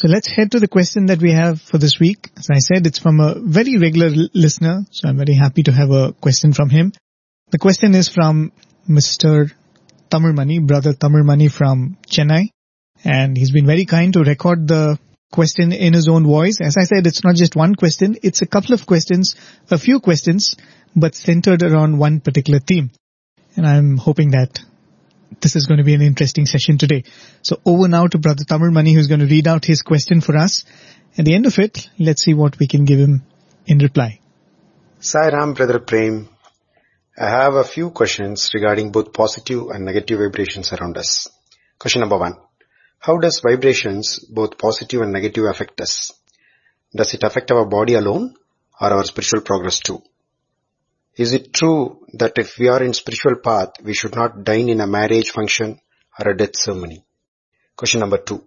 So let's head to the question that we have for this week. As I said, it's from a very regular listener, so I'm very happy to have a question from him. The question is from Mr. Tamilmani, brother Tamilmani from Chennai, and he's been very kind to record the question in his own voice. As I said, it's not just one question, it's a couple of questions, a few questions, but centered around one particular theme. And I'm hoping that this is going to be an interesting session today. So over now to Brother Tamilmani, who's going to read out his question for us. At the end of it, let's see what we can give him in reply. Sai Ram, Brother Prem. I have a few questions regarding both positive and negative vibrations around us. Question number 1. How does vibrations, both positive and negative, affect us? Does it affect our body alone or our spiritual progress too? Is it true that if we are in spiritual path, we should not dine in a marriage function or a death ceremony? Question number 2.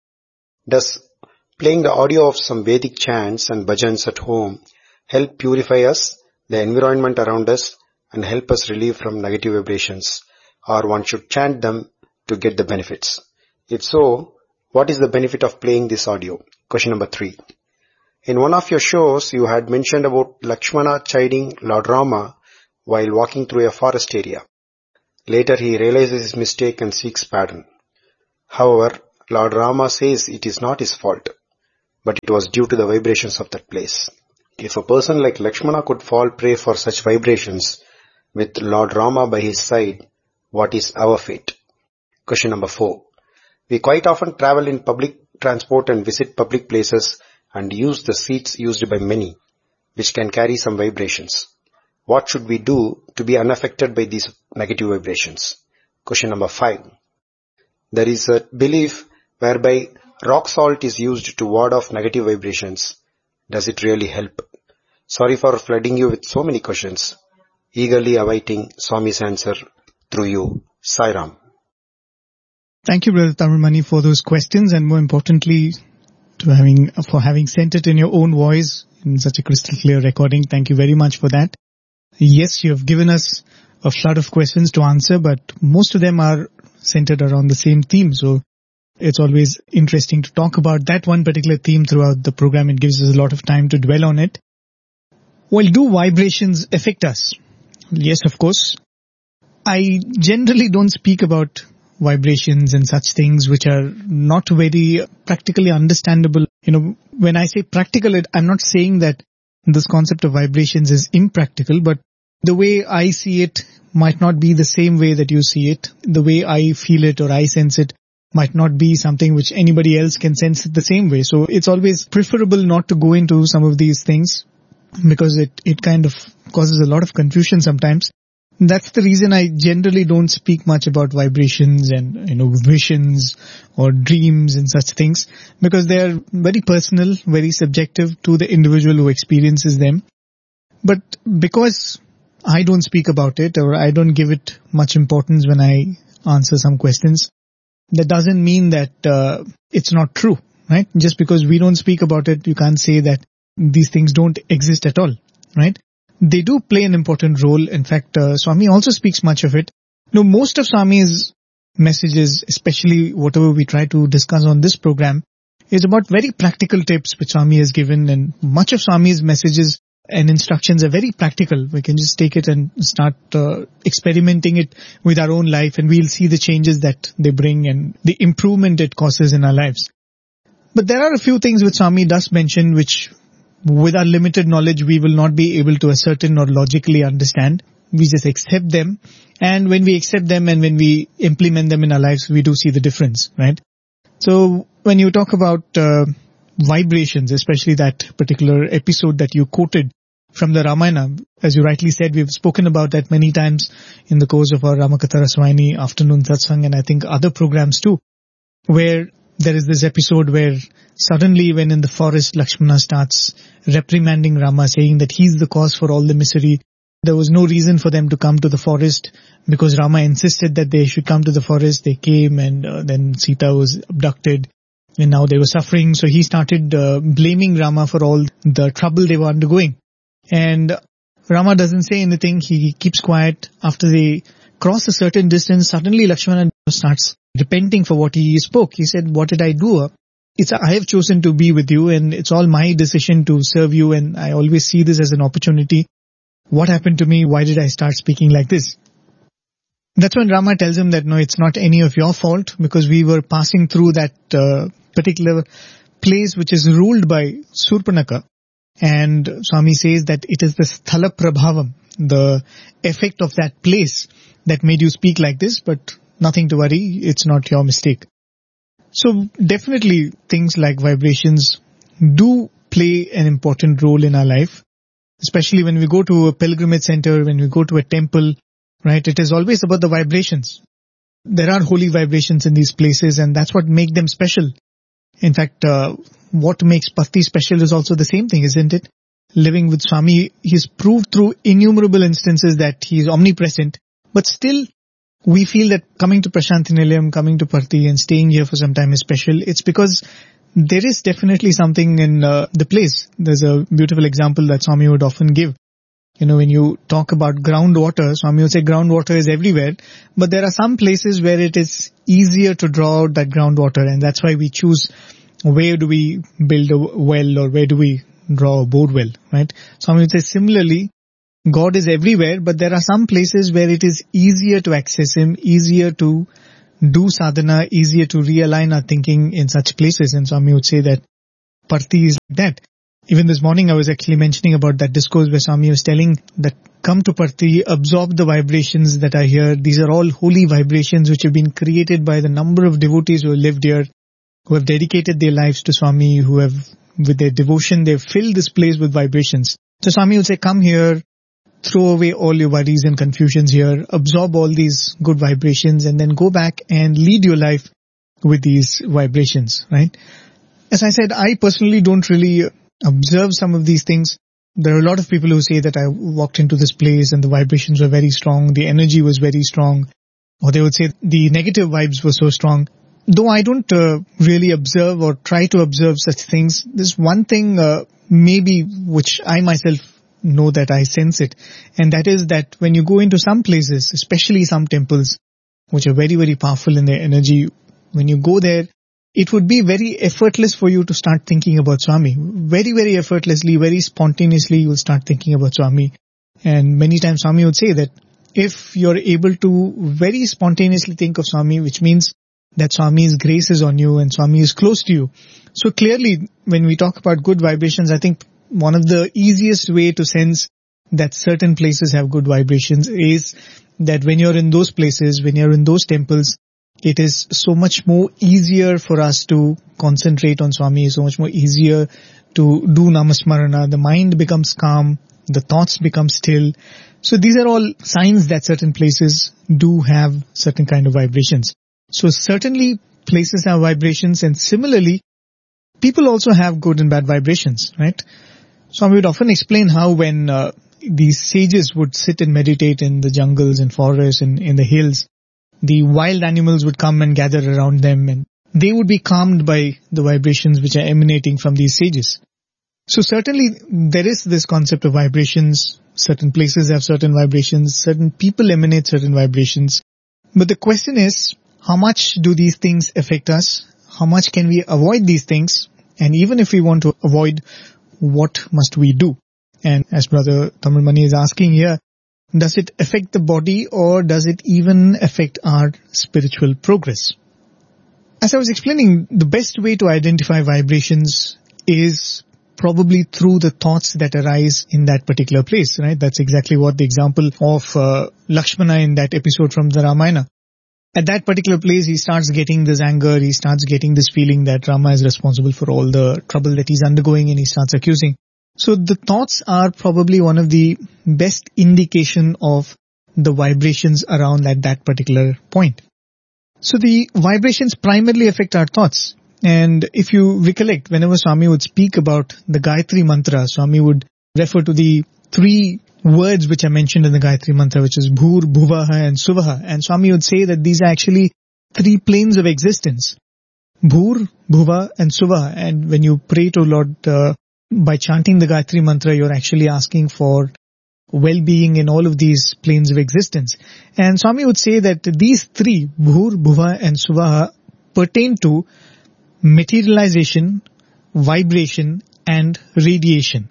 Does playing the audio of some Vedic chants and bhajans at home help purify us, the environment around us, and help us relieve from negative vibrations, or one should chant them to get the benefits? If so, what is the benefit of playing this audio? Question number 3. In one of your shows, you had mentioned about Lakshmana chiding Lord Rama while walking through a forest area. Later he realizes his mistake and seeks pardon. However, Lord Rama says it is not his fault, but it was due to the vibrations of that place. If a person like Lakshmana could fall prey for such vibrations with Lord Rama by his side, what is our fate? Question number 4. We quite often travel in public transport and visit public places and use the seats used by many, which can carry some vibrations. What should we do to be unaffected by these negative vibrations? Question number 5. There is a belief whereby rock salt is used to ward off negative vibrations. Does it really help? Sorry for flooding you with so many questions. Eagerly awaiting Swami's answer through you. Sai Ram. Thank you, Brother Tamilmani, for those questions, and more importantly, for having sent it in your own voice in such a crystal clear recording. Thank you very much for that. Yes, you have given us a flood of questions to answer, but most of them are centered around the same theme. So it's always interesting to talk about that one particular theme throughout the program. It gives us a lot of time to dwell on it. Well, do vibrations affect us? Yes, of course. I generally don't speak about vibrations and such things which are not very practically understandable. When I say practical, I'm not saying that this concept of vibrations is impractical, but the way I see it might not be the same way that you see it. The way I feel it or I sense it might not be something which anybody else can sense it the same way. So it's always preferable not to go into some of these things because it kind of causes a lot of confusion sometimes. That's the reason I generally don't speak much about vibrations and, visions or dreams and such things, because they are very personal, very subjective to the individual who experiences them. But because I don't speak about it or I don't give it much importance when I answer some questions, that doesn't mean that it's not true, right? Just because we don't speak about it, you can't say that these things don't exist at all, right? They do play an important role. In fact, Swami also speaks much of it. Most of Swami's messages, especially whatever we try to discuss on this program, is about very practical tips which Swami has given, and much of Swami's messages and instructions are very practical. We can just take it and start experimenting it with our own life, and we'll see the changes that they bring and the improvement it causes in our lives. But there are a few things which Swami does mention which, with our limited knowledge, we will not be able to ascertain or logically understand. We just accept them. And when we accept them and when we implement them in our lives, we do see the difference, right? So when you talk about vibrations, especially that particular episode that you quoted from the Ramayana, as you rightly said, we've spoken about that many times in the course of our Ramakatha Raswayani afternoon satsang, and I think other programs too, where there is this episode where suddenly when in the forest Lakshmana starts reprimanding Rama, saying that he's the cause for all the misery. There was no reason for them to come to the forest because Rama insisted that they should come to the forest. They came, and then Sita was abducted and now they were suffering. So he started blaming Rama for all the trouble they were undergoing. And Rama doesn't say anything. He keeps quiet. After they cross a certain distance, suddenly Lakshmana starts repenting for what he spoke. He said, "What did I do? I have chosen to be with you, and it's all my decision to serve you, and I always see this as an opportunity. What happened to me? Why did I start speaking like this? That's when Rama tells him that no, it's not any of your fault, because we were passing through that particular place which is ruled by Surpanaka. And Swami says that it is the sthala prabhavam, the effect of that place, that made you speak like this, but nothing to worry, it's not your mistake. So definitely things like vibrations do play an important role in our life, especially when we go to a pilgrimage center, when we go to a temple, right? It is always about the vibrations. There are holy vibrations in these places, and that's what makes them special. In fact, what makes Patti special is also the same thing, isn't it? Living with Swami, he's proved through innumerable instances that he is omnipresent, but still we feel that coming to Prasanthi Nilayam, coming to Patti and staying here for some time is special. It's because there is definitely something in the place. There's a beautiful example that Swami would often give. You know, when you talk about groundwater, Swami would say groundwater is everywhere, but there are some places where it is easier to draw out that groundwater, and that's why we choose where do we build a well or where do we draw a bore well, right? Swami would say similarly, God is everywhere, but there are some places where it is easier to access Him, easier to do sadhana, easier to realign our thinking in such places. And Swami would say that Patti is like that. Even this morning I was actually mentioning about that discourse where Swami was telling that come to Patti, absorb the vibrations that are here. These are all holy vibrations which have been created by the number of devotees who have lived here, who have dedicated their lives to Swami, who have, with their devotion, they've filled this place with vibrations. So Swami would say, come here, throw away all your worries and confusions here, absorb all these good vibrations, and then go back and lead your life with these vibrations, right? As I said, I personally don't really observe some of these things. There are a lot of people who say that I walked into this place and the vibrations were very strong, the energy was very strong, or they would say the negative vibes were so strong. Though I don't really observe or try to observe such things, there's one thing maybe which I myself know that I sense it, and that is that when you go into some places, especially some temples which are very, very powerful in their energy, when you go there, it would be very effortless for you to start thinking about Swami. Very, very effortlessly, very spontaneously you will start thinking about Swami. And many times Swami would say that if you're able to very spontaneously think of Swami, which means that Swami's grace is on you and Swami is close to you. So clearly, when we talk about good vibrations, I think one of the easiest way to sense that certain places have good vibrations is that when you're in those places, when you're in those temples, it is so much more easier for us to concentrate on Swami, so much more easier to do Namasmarana. The mind becomes calm, the thoughts become still. So these are all signs that certain places do have certain kind of vibrations. So certainly places have vibrations, and similarly, people also have good and bad vibrations, right? So we would often explain how when these sages would sit and meditate in the jungles and forests and in the hills, the wild animals would come and gather around them, and they would be calmed by the vibrations which are emanating from these sages. So certainly there is this concept of vibrations. Certain places have certain vibrations, certain people emanate certain vibrations. But the question is, how much do these things affect us? How much can we avoid these things? And even if we want to avoid, what must we do? And as Brother Tamil Mani is asking here, does it affect the body or does it even affect our spiritual progress? As I was explaining, the best way to identify vibrations is probably through the thoughts that arise in that particular place, right? That's exactly what the example of Lakshmana in that episode from the Ramayana. At that particular place, he starts getting this anger, he starts getting this feeling that Rama is responsible for all the trouble that he's undergoing, and he starts accusing. So the thoughts are probably one of the best indication of the vibrations around at that particular point. So the vibrations primarily affect our thoughts. And if you recollect, whenever Swami would speak about the Gayatri Mantra, Swami would refer to the three words which are mentioned in the Gayatri Mantra, which is Bhur, Bhuvaha and Suvaha. And Swami would say that these are actually three planes of existence. Bhur, Bhuva and Suvaha. And when you pray to Lord, by chanting the Gayatri Mantra, you're actually asking for well-being in all of these planes of existence. And Swami would say that these three, Bhur, Bhuva and Suvaha, pertain to materialization, vibration, and radiation.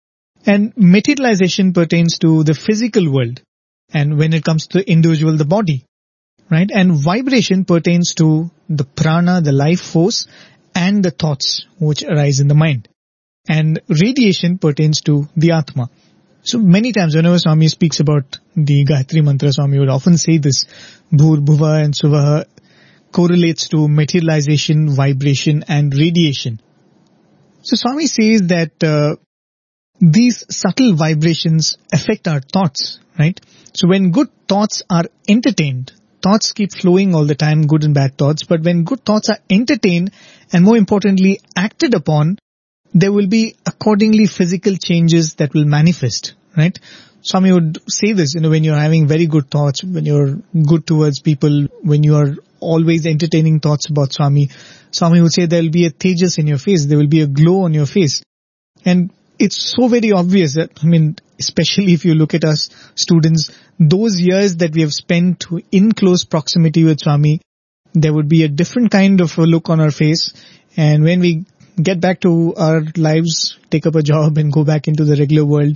And materialization pertains to the physical world, and when it comes to the individual, the body, right? And vibration pertains to the prana, the life force, and the thoughts which arise in the mind. And radiation pertains to the Atma. So many times whenever Swami speaks about the Gayatri Mantra, Swami would often say this, Bhur, Bhuva and Suvaha correlates to materialization, vibration and radiation. So Swami says that these subtle vibrations affect our thoughts, right? So when good thoughts are entertained, thoughts keep flowing all the time, good and bad thoughts, but when good thoughts are entertained and more importantly acted upon, there will be accordingly physical changes that will manifest, right? Swami would say this, when you're having very good thoughts, when you're good towards people, when you are always entertaining thoughts about Swami, Swami would say there will be a tejas in your face, there will be a glow on your face. And it's so very obvious that, especially if you look at us students, those years that we have spent in close proximity with Swami, there would be a different kind of a look on our face. And when we get back to our lives, take up a job and go back into the regular world,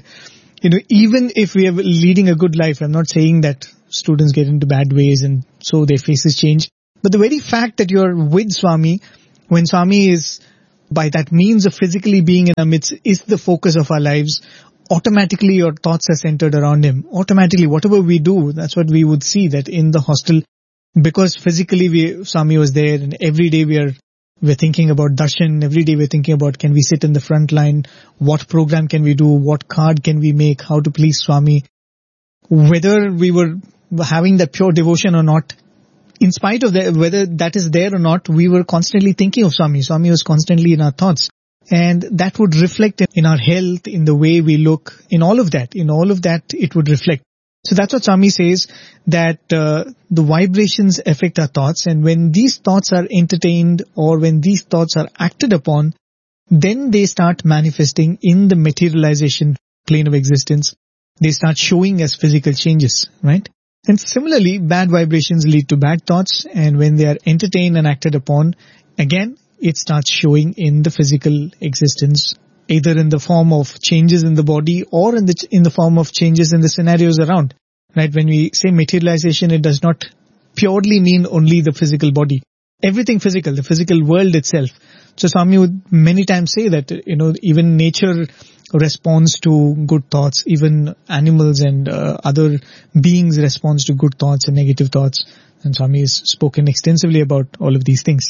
even if we are leading a good life, I'm not saying that students get into bad ways and so their faces change. But the very fact that you're with Swami, when Swami is by that means of physically being in our midst, is the focus of our lives, automatically your thoughts are centered around him. Automatically, whatever we do, that's what we would see, that in the hostel, because physically Swami was there and every day we're thinking about darshan, every day we're thinking about can we sit in the front line, what program can we do, what card can we make, how to please Swami. Whether we were having that pure devotion or not, in spite of whether that is there or not, we were constantly thinking of Swami. Swami was constantly in our thoughts. And that would reflect in our health, in the way we look, in all of that. In all of that, it would reflect. So that's what Swami says, that the vibrations affect our thoughts. And when these thoughts are entertained or when these thoughts are acted upon, then they start manifesting in the materialization plane of existence. They start showing as physical changes, right? And similarly, bad vibrations lead to bad thoughts, and when they are entertained and acted upon, again, it starts showing in the physical existence, either in the form of changes in the body or in the form of changes in the scenarios around. Right? When we say materialization, it does not purely mean only the physical body. Everything physical, the physical world itself. So Swami would many times say that, even nature responds to good thoughts, even animals and other beings responds to good thoughts and negative thoughts. And Swami has spoken extensively about all of these things.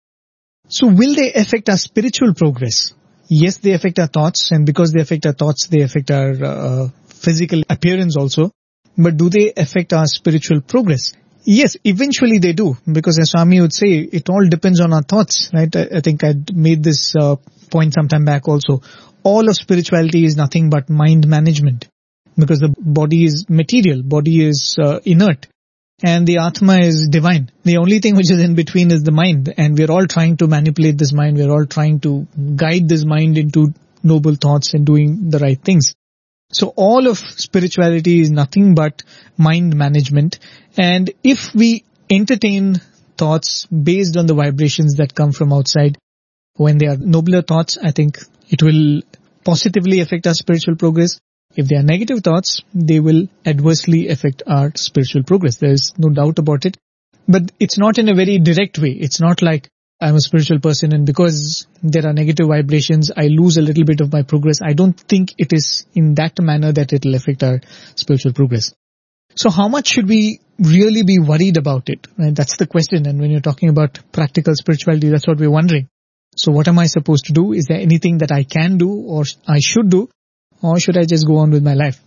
So will they affect our spiritual progress? Yes, they affect our thoughts, and because they affect our thoughts, they affect our physical appearance also. But do they affect our spiritual progress? Yes, eventually they do, because as Swami would say, it all depends on our thoughts, right? I think I'd made this point some time back also. All of spirituality is nothing but mind management, because the body is material, body is inert, and the Atma is divine. The only thing which is in between is the mind, and we're all trying to manipulate this mind, we're all trying to guide this mind into noble thoughts and doing the right things. So all of spirituality is nothing but mind management. And if we entertain thoughts based on the vibrations that come from outside, when they are nobler thoughts, I think it will positively affect our spiritual progress. If they are negative thoughts, they will adversely affect our spiritual progress. There is no doubt about it. But it's not in a very direct way. It's not like I'm a spiritual person and because there are negative vibrations, I lose a little bit of my progress. I don't think it is in that manner that it will affect our spiritual progress. So how much should we really be worried about it? Right? That's the question. And when you're talking about practical spirituality, that's what we're wondering. So what am I supposed to do? Is there anything that I can do or I should do? Or should I just go on with my life?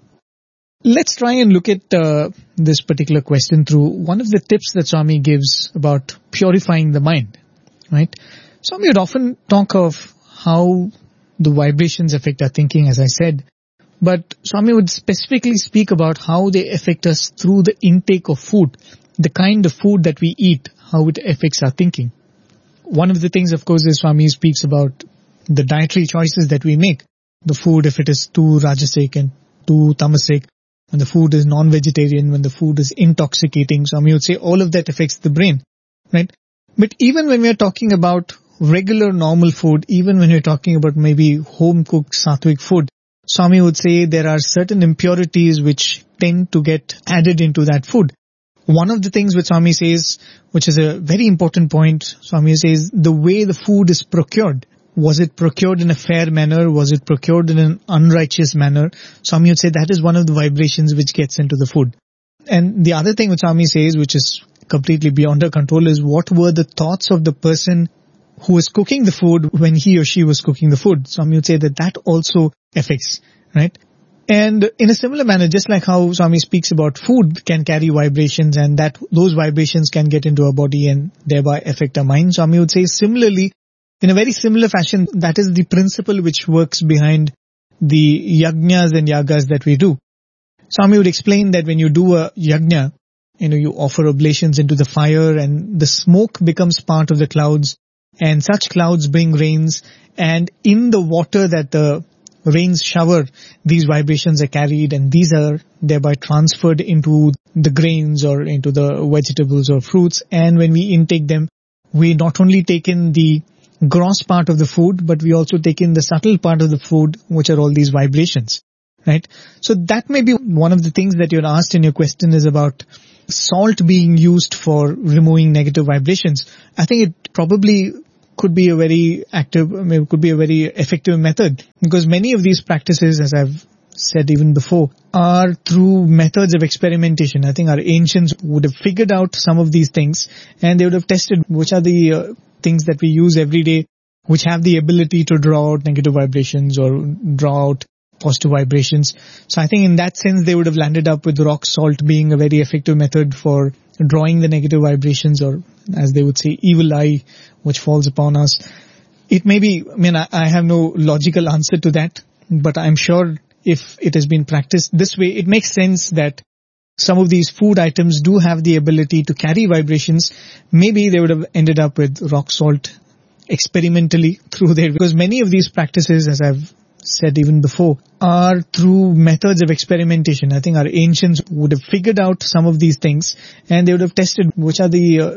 Let's try and look at this particular question through one of the tips that Swami gives about purifying the mind. Right? Swami would often talk of how the vibrations affect our thinking, as I said. But Swami would specifically speak about how they affect us through the intake of food, the kind of food that we eat, how it affects our thinking. One of the things, of course, is Swami speaks about the dietary choices that we make. The food, if it is too rajasic and too tamasic, when the food is non-vegetarian, when the food is intoxicating, Swami would say all of that affects the brain, right? But even when we are talking about regular normal food, even when you're talking about maybe home cooked sattvic food, Swami would say there are certain impurities which tend to get added into that food. One of the things which Swami says, which is a very important point, Swami says the way the food is procured. Was it procured in a fair manner? Was it procured in an unrighteous manner? Swami would say that is one of the vibrations which gets into the food. And the other thing which Swami says, which is completely beyond our control, is what were the thoughts of the person who was cooking the food when he or she was cooking the food. Swami would say that that also affects, right? And in a similar manner, just like how Swami speaks about food can carry vibrations and that those vibrations can get into our body and thereby affect our mind, Swami would say similarly, in a very similar fashion, that is the principle which works behind the yajnas and yagas that we do. Swami would explain that when you do a yajna, you offer oblations into the fire and the smoke becomes part of the clouds and such clouds bring rains, and in the water that the rains shower, these vibrations are carried and these are thereby transferred into the grains or into the vegetables or fruits, and when we intake them, we not only take in the gross part of the food, but we also take in the subtle part of the food, which are all these vibrations, right? So that may be one of the things that you're asked in your question is about salt being used for removing negative vibrations. I think it probably could be a very effective method, because many of these practices, as I've said even before, are through methods of experimentation. I think our ancients would have figured out some of these things and they would have tested which are the things that we use every day which have the ability to draw out negative vibrations or draw out positive vibrations. So I think in that sense they would have landed up with rock salt being a very effective method for drawing the negative vibrations, or as they would say, evil eye which falls upon us. It may be, I have no logical answer to that, but I'm sure if it has been practiced this way, it makes sense that some of these food items do have the ability to carry vibrations. Maybe they would have ended up with rock salt experimentally through there, because many of these practices, as I've said even before, are through methods of experimentation. I think our ancients would have figured out some of these things and they would have tested which are the